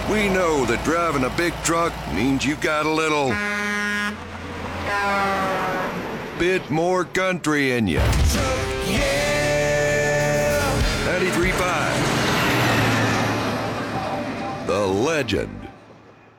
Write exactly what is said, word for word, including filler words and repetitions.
We know that driving a big truck means you've got a little bit more country in you. Yeah! ninety-three point five. The Legend.